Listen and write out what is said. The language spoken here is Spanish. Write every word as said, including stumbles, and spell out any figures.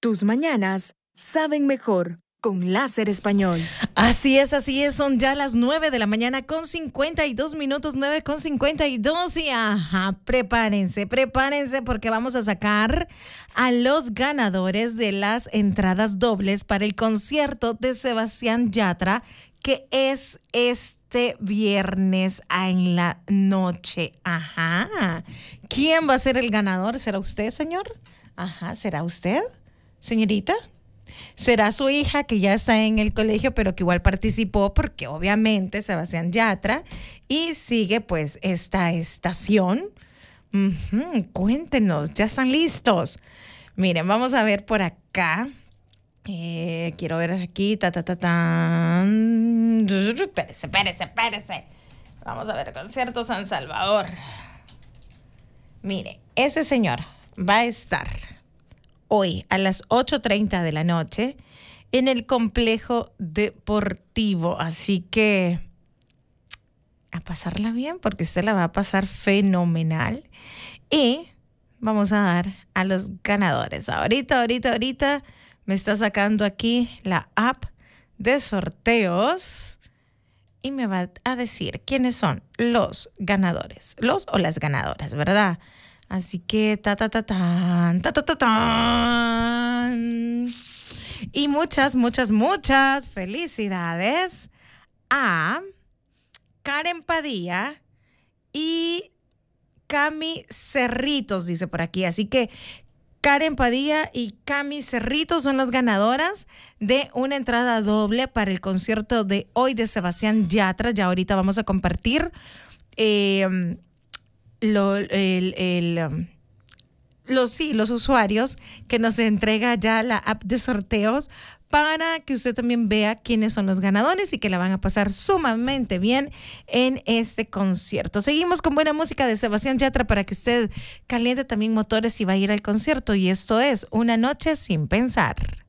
Tus mañanas saben mejor con Láser Español. Así es, así es. Son ya las nueve de la mañana con cincuenta y dos minutos, nueve con cincuenta y dos. Y ajá, prepárense, prepárense porque vamos a sacar a los ganadores de las entradas dobles para el concierto de Sebastián Yatra, que es este viernes en la noche. Ajá. ¿Quién va a ser el ganador? ¿Será usted, señor? Ajá, ¿será usted, señorita? ¿Será su hija que ya está en el colegio pero que igual participó porque obviamente Sebastián Yatra y sigue pues esta estación? Uh-huh. Cuéntenos, ¿ya están listos? Miren, vamos a ver por acá. Eh, quiero ver aquí. Ta, ta, ta, ta. Espérese, espérese, espérese. Vamos a ver, concierto San Salvador. Mire, ese señor va a estar hoy a las ocho treinta de la noche en el complejo deportivo. Así que a pasarla bien porque usted la va a pasar fenomenal. Y vamos a dar a los ganadores. Ahorita, ahorita, ahorita me está sacando aquí la app de sorteos y me va a decir quiénes son los ganadores, los o las ganadoras, ¿verdad? Así que ta ta ta tan, ta ta ta tan. Y muchas, muchas, muchas felicidades a Karen Padilla y Cami Cerritos, dice por aquí. Así que Karen Padilla y Cami Cerritos son las ganadoras de una entrada doble para el concierto de hoy de Sebastián Yatra. Ya ahorita vamos a compartir eh, Lo, el, el, um, los, sí, los usuarios que nos entrega ya la app de sorteos para que usted también vea quiénes son los ganadores y que la van a pasar sumamente bien en este concierto. Seguimos con buena música de Sebastián Yatra para que usted caliente también motores y va a ir al concierto. Y esto es Una Noche Sin Pensar.